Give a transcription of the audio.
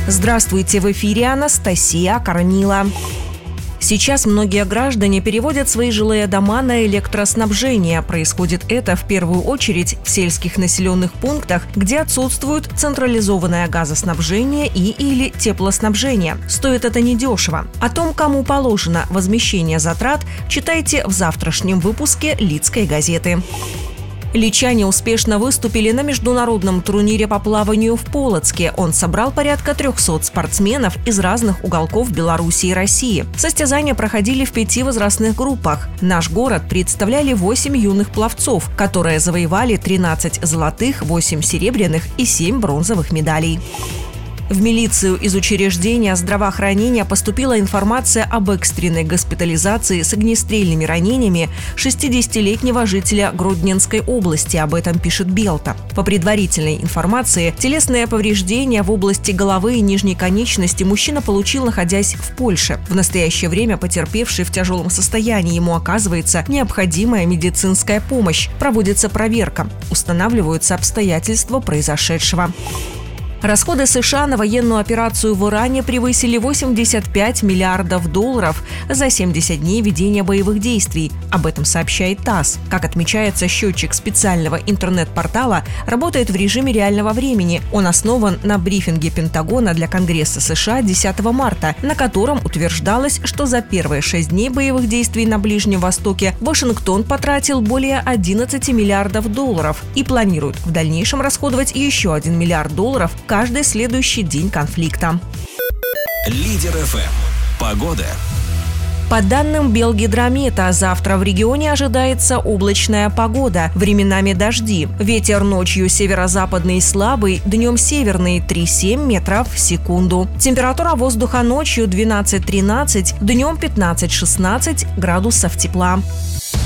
Здравствуйте, в эфире Анастасия Корнила. Сейчас многие граждане переводят свои жилые дома на электроснабжение. Происходит это в первую очередь в сельских населенных пунктах, где отсутствует централизованное газоснабжение или теплоснабжение. Стоит это недешево. О том, кому положено возмещение затрат, читайте в завтрашнем выпуске Лидской газеты. Личане успешно выступили на международном турнире по плаванию в Полоцке. Он собрал порядка 300 спортсменов из разных уголков Беларуси и России. Состязания проходили в 5 возрастных группах. Наш город представляли 8 юных пловцов, которые завоевали 13 золотых, 8 серебряных и 7 бронзовых медалей. В милицию из учреждения здравоохранения поступила информация об экстренной госпитализации с огнестрельными ранениями 60-летнего жителя Гродненской области. Об этом пишет Белта. По предварительной информации, телесные повреждения в области головы и нижней конечности мужчина получил, находясь в Польше. В настоящее время потерпевший в тяжелом состоянии, ему оказывается необходимая медицинская помощь. Проводится проверка. Устанавливаются обстоятельства произошедшего. Расходы США на военную операцию в Иране превысили $85 миллиардов за 70 дней ведения боевых действий. Об этом сообщает ТАСС. Как отмечается, счетчик специального интернет-портала работает в режиме реального времени. Он основан на брифинге Пентагона для Конгресса США 10 марта, на котором утверждалось, что за первые 6 дней боевых действий на Ближнем Востоке Вашингтон потратил более $11 миллиардов и планирует в дальнейшем расходовать еще $1 миллиард каждый следующий день конфликта. Лидер ФМ. Погода. По данным Белгидромета, завтра в регионе ожидается облачная погода, временами дожди. Ветер ночью северо-западный слабый, днем северный 3,7 метров в секунду. Температура воздуха ночью 12-13, днем 15-16 градусов тепла.